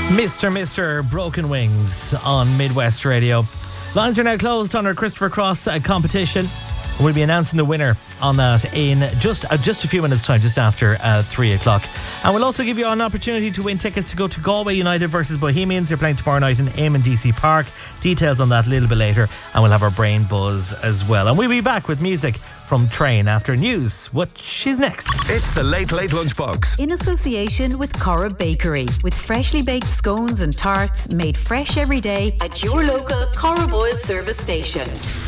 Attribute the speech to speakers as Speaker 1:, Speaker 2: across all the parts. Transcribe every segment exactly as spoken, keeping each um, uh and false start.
Speaker 1: Mister Mister Broken Wings on Midwest Radio. Lines are now closed on our Christopher Cross uh, competition. We'll be announcing the winner on that in just uh, just a few minutes' time, just after uh, three o'clock. And we'll also give you an opportunity to win tickets to go to Galway United versus Bohemians. They're playing tomorrow night in Eamon D C Park. Details on that a little bit later. And we'll have our brain buzz as well. And we'll be back with music from Train after news. Which is next?
Speaker 2: It's the Late Late Lunchbox.
Speaker 3: In association with Cora Bakery. With freshly baked scones and tarts made fresh every day at your local Cora Boyle service station.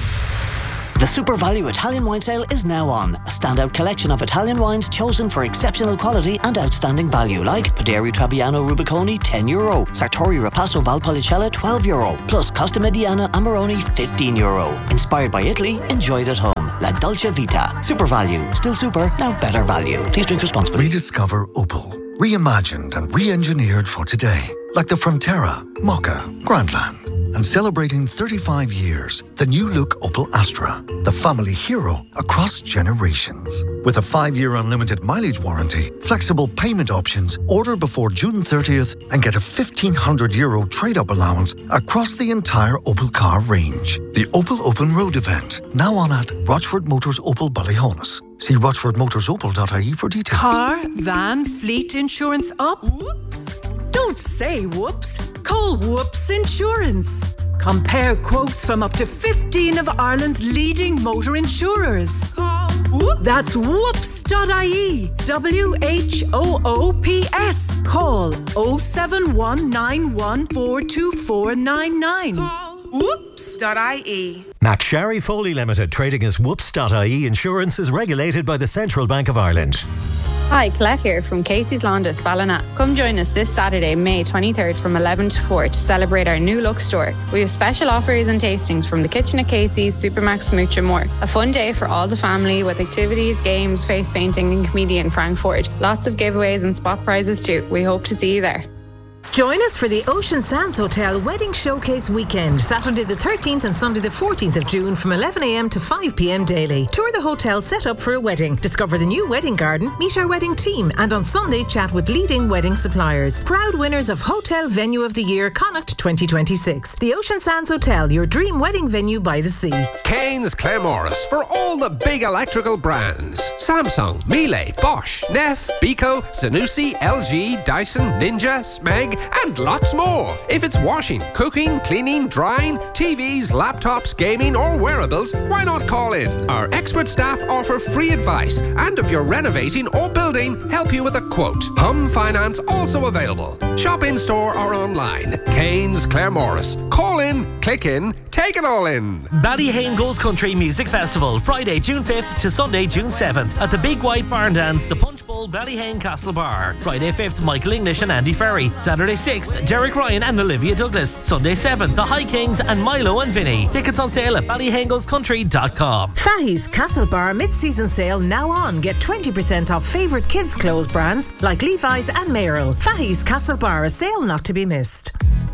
Speaker 4: The Super Value Italian Wine Sale is now on. A standout collection of Italian wines chosen for exceptional quality and outstanding value, like Paderi Trebbiano Rubiconi, ten euro, Sartori Rapasso Valpolicella, twelve euro, plus Costa Mediana Amarone, fifteen euro. Inspired by Italy, enjoyed at home. La Dolce Vita. Super Value. Still super, now better value. Please drink responsibly.
Speaker 5: Rediscover Opel. Reimagined and re-engineered for today. Like the Frontera, Mokka, Grandland. And celebrating thirty-five years, the new look Opel Astra, the family hero across generations. With a five-year unlimited mileage warranty, flexible payment options, order before June thirtieth and get a fifteen hundred euro trade-up allowance across the entire Opel car range. The Opel Open Road event, now on at Rochford Motors Opel Ballyhonus. See rochford motors opel dot I E for details.
Speaker 6: Car, van, fleet insurance up? Whoops. Don't say whoops. Call Whoops Insurance. Compare quotes from up to fifteen of Ireland's leading motor insurers. Call Whoops. That's whoops dot I E. W H O O P S. Call oh seven one nine one four two four nine nine. Call whoops dot I E.
Speaker 7: McSherry Foley Limited, trading as whoops dot I E Insurance, is regulated by the Central Bank of Ireland.
Speaker 8: Hi, Colette here from Casey's Laundress, Ballina. Come join us this Saturday, May twenty-third from eleven to four to celebrate our new look store. We have special offers and tastings from the kitchen at Casey's, Supermax, Smooch and more. A fun day for all the family with activities, games, face painting and comedian Frank Ford. Lots of giveaways and spot prizes too. We hope to see you there.
Speaker 9: Join us for the Ocean Sands Hotel Wedding Showcase Weekend, Saturday the thirteenth and Sunday the fourteenth of June from eleven a m to five p m daily. Tour the hotel set up for a wedding, discover the new wedding garden, meet our wedding team, and on Sunday chat with leading wedding suppliers. Proud winners of Hotel Venue of the Year Connacht twenty twenty-six. The Ocean Sands Hotel, your dream wedding venue by the sea.
Speaker 2: Kane's Claremorris for all the big electrical brands. Samsung, Miele, Bosch, Neff, Beko, Zanussi, L G, Dyson, Ninja, Smeg, and lots more. If it's washing, cooking, cleaning, drying, T Vs, laptops, gaming or wearables, why not call in? Our expert staff offer free advice, and if you're renovating or building, help you with a quote. Home finance also available. Shop in store or online. Kane's Claremorris. Call in, click in, take it all in.
Speaker 1: Ballyhane Goes Country Music Festival, Friday, June fifth to Sunday, June seventh at the Big White Barn Dance, the Punch Bowl, Ballyhane Castle Bar. Friday fifth, Michael English and Andy Ferry. Saturday sixth, Derek Ryan and Olivia Douglas. Sunday seventh, the High Kings and Milo and Vinny. Tickets on sale at ballyhane goes country dot com.
Speaker 9: Fahey's Castle Bar mid-season sale now on. Get twenty percent off favourite kids' clothes brands like Levi's and Merrill. Fahey's Castle Bar, a sale not to be missed.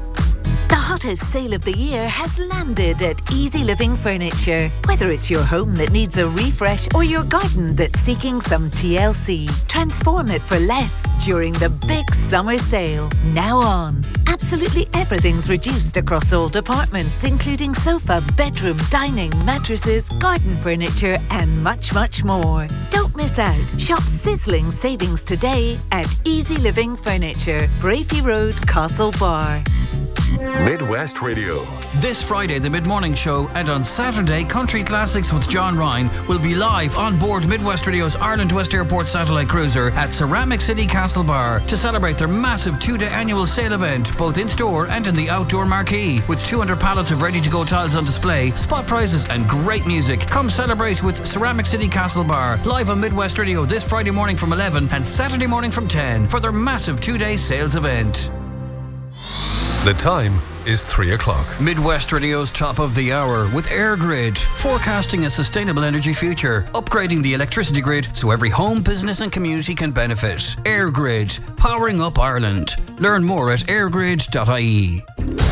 Speaker 3: The hottest sale of the year has landed at Easy Living Furniture. Whether it's your home that needs a refresh or your garden that's seeking some T L C, transform it for less during the big summer sale. Now on. Absolutely everything's reduced across all departments, including sofa, bedroom, dining, mattresses, garden furniture and much, much more. Don't miss out. Shop sizzling savings today at Easy Living Furniture, Brafey Road, Castle Bar.
Speaker 2: Midwest Radio.
Speaker 10: This Friday, the mid-morning show, and on Saturday, Country Classics with John Ryan will be live on board Midwest Radio's Ireland West Airport satellite cruiser at Ceramic City Castle Bar to celebrate their massive two-day annual sale event, both in-store and in the outdoor marquee. With two hundred pallets of ready-to-go tiles on display, spot prizes and great music. Come celebrate with Ceramic City Castle Bar, live on Midwest Radio this Friday morning from eleven and Saturday morning from ten for their massive two-day sales event.
Speaker 2: The time is three o'clock.
Speaker 10: Midwest Radio's top of the hour with AirGrid, forecasting a sustainable energy future, upgrading the electricity grid so every home, business and community can benefit. AirGrid, powering up Ireland. Learn more at airgrid dot I E.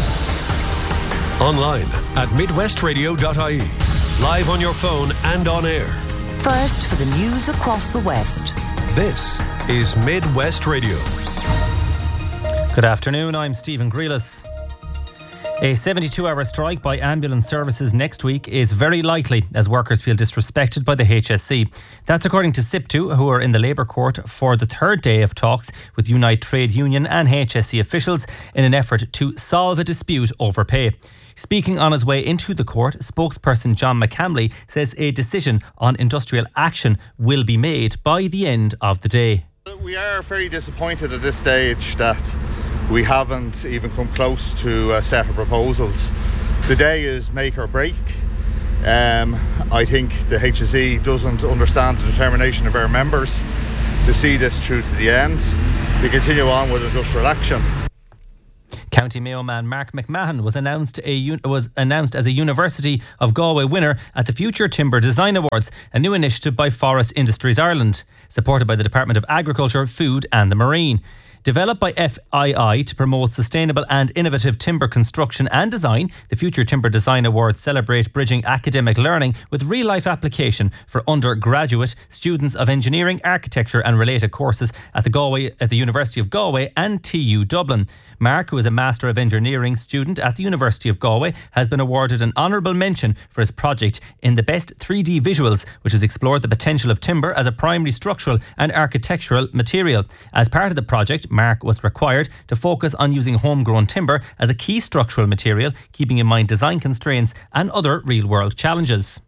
Speaker 2: Online at midwest radio dot I E. Live on your phone and on air.
Speaker 11: First for the news across the West.
Speaker 2: This is Midwest Radio.
Speaker 1: Good afternoon, I'm Stephen Grealis. A seventy-two hour strike by ambulance services next week is very likely as workers feel disrespected by the H S C. That's according to SIPTU, who are in the Labour Court for the third day of talks with Unite Trade Union and H S C officials in an effort to solve a dispute over pay. Speaking on his way into the court, spokesperson John McCamley says a decision on industrial action will be made by the end of the day.
Speaker 12: We are very disappointed at this stage that we haven't even come close to a set of proposals. The day is make or break. Um, I think the H S E doesn't understand the determination of our members to see this through to the end, to continue on with industrial action.
Speaker 1: County Mayo man Mark McMahon was announced a was announced as a University of Galway winner at the Future Timber Design Awards, a new initiative by Forest Industries Ireland, supported by the Department of Agriculture, Food and the Marine. Developed by F I I to promote sustainable and innovative timber construction and design, the Future Timber Design Awards celebrate bridging academic learning with real-life application for undergraduate students of engineering, architecture and related courses at the Galway at the University of Galway and T U Dublin. Mark, who is a Master of Engineering student at the University of Galway, has been awarded an honourable mention for his project in the Best three D Visuals, which has explored the potential of timber as a primary structural and architectural material. As part of the project, Mark was required to focus on using homegrown timber as a key structural material, keeping in mind design constraints and other real-world challenges.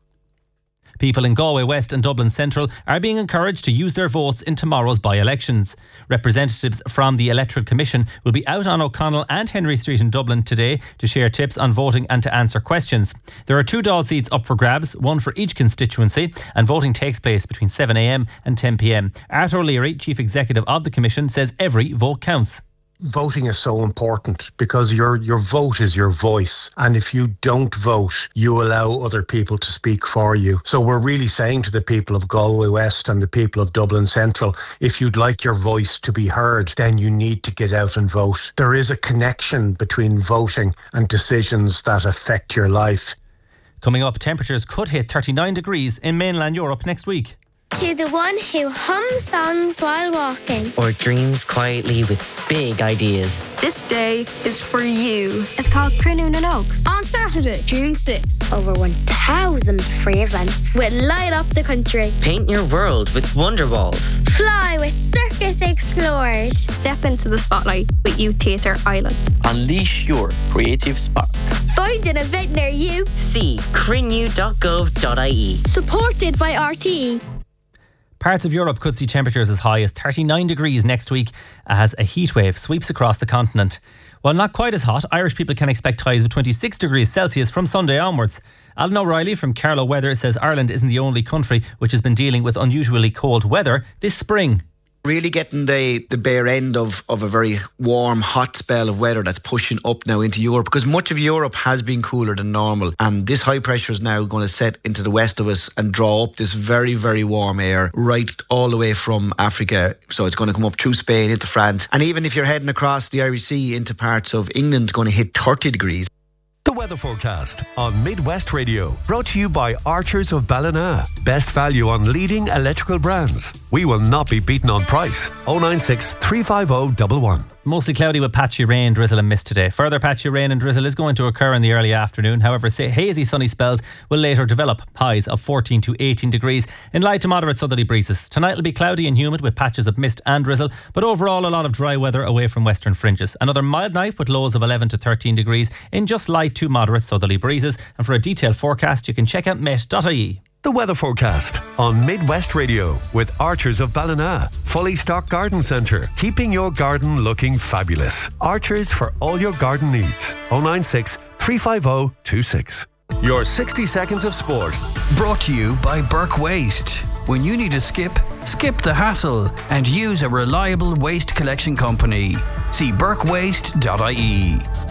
Speaker 1: People in Galway West and Dublin Central are being encouraged to use their votes in tomorrow's by-elections. Representatives from the Electoral Commission will be out on O'Connell and Henry Street in Dublin today to share tips on voting and to answer questions. There are two Dáil seats up for grabs, one for each constituency, and voting takes place between seven a m and ten p m. Art O'Leary, Chief Executive of the Commission, says every vote counts.
Speaker 13: Voting is so important because your your vote is your voice, and if you don't vote, you allow other people to speak for you. So we're really saying to the people of Galway West and the people of Dublin Central, if you'd like your voice to be heard, then you need to get out and vote. There is a connection between voting and decisions that affect your life.
Speaker 1: Coming up, temperatures could hit thirty-nine degrees in mainland Europe next week.
Speaker 14: To the one who hums songs while walking.
Speaker 15: Or dreams quietly with big ideas.
Speaker 16: This day is for you.
Speaker 14: It's called Crunoon and Oak.
Speaker 16: On Saturday, June sixth.
Speaker 14: Over one thousand free events.
Speaker 16: With Light Up the Country.
Speaker 15: Paint your world with Wonder Walls.
Speaker 14: Fly with Circus Explorers.
Speaker 16: Step into the spotlight with Youth Theatre Ireland.
Speaker 15: Unleash your creative spark.
Speaker 14: Find an event near you.
Speaker 15: See crinew dot gov dot I E.
Speaker 14: Supported by R T E.
Speaker 1: Parts of Europe could see temperatures as high as thirty-nine degrees next week as a heatwave sweeps across the continent. While not quite as hot, Irish people can expect highs of twenty-six degrees Celsius from Sunday onwards. Alan O'Reilly from Carlow Weather says Ireland isn't the only country which has been dealing with unusually cold weather this spring.
Speaker 17: Really getting the, the bare end of, of a very warm, hot spell of weather that's pushing up now into Europe, because much of Europe has been cooler than normal, and this high pressure is now going to set into the west of us and draw up this very, very warm air right all the way from Africa. So it's going to come up through Spain into France, and even if you're heading across the Irish Sea into parts of England, it's going to hit thirty degrees.
Speaker 18: The weather forecast on Midwest Radio, brought to you by Archers of Ballina. Best value on leading electrical brands. We will not be beaten on price. oh nine six, three five oh, one one.
Speaker 1: Mostly cloudy with patchy rain, drizzle and mist today. Further patchy rain and drizzle is going to occur in the early afternoon. However, say hazy sunny spells will later develop. Highs of fourteen to eighteen degrees in light to moderate southerly breezes. Tonight will be cloudy and humid with patches of mist and drizzle, but overall a lot of dry weather away from western fringes. Another mild night with lows of eleven to thirteen degrees in just light to moderate southerly breezes. And for a detailed forecast, you can check out met dot I E.
Speaker 18: The weather forecast on Midwest Radio with Archers of Ballina. Fully stocked garden centre, keeping your garden looking fabulous. Archers for all your garden needs. oh nine six, three five oh, two six.
Speaker 19: Your sixty seconds of sport. Brought to you by Burke Waste. When you need to skip, skip the hassle and use a reliable waste collection company. See burke waste dot I E.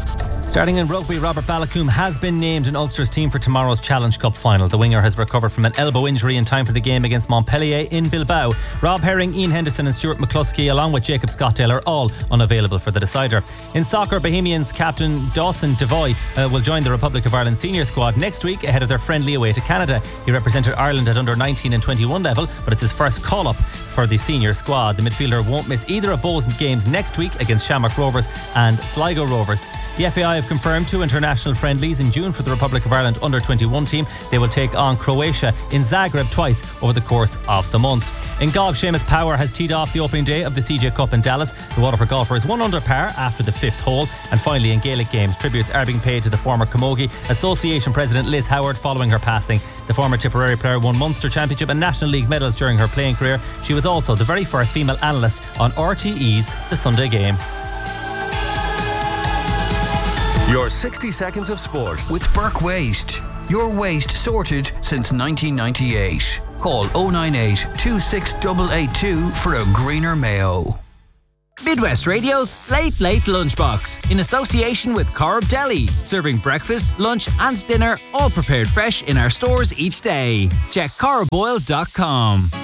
Speaker 1: Starting in rugby, Robert Balakoom has been named in Ulster's team for tomorrow's Challenge Cup final. The winger has recovered from an elbow injury in time for the game against Montpellier in Bilbao. Rob Herring, Ian Henderson and Stuart McCluskey, along with Jacob Scottdale, are all unavailable for the decider. In soccer, Bohemians captain Dawson Devoy uh, will join the Republic of Ireland senior squad next week ahead of their friendly away to Canada. He represented Ireland at under nineteen and twenty-one level, but it's his first call-up for the senior squad. The midfielder won't miss either of Bohs games next week against Shamrock Rovers and Sligo Rovers. The F A I have confirmed two international friendlies in June for the Republic of Ireland under twenty-one team. They will take on Croatia in Zagreb twice over the course of the month. In golf, Seamus Power has teed off the opening day of the C J Cup in Dallas. The Waterford golfer is one under par after the fifth hole. And finally, in Gaelic games, tributes are being paid to the former Camogie Association President Liz Howard following her passing. The former Tipperary player won Munster Championship and National League medals during her playing career. She was also the very first female analyst on R T E's The Sunday Game.
Speaker 18: Your sixty seconds of sport
Speaker 19: with Burke Waste. Your waste sorted since nineteen ninety-eight. Call oh nine eight, two six eight eight two for a greener Mayo.
Speaker 20: Midwest Radio's Late Late Lunchbox in association with Corb Deli, serving breakfast, lunch and dinner all prepared fresh in our stores each day. Check corb oil dot com.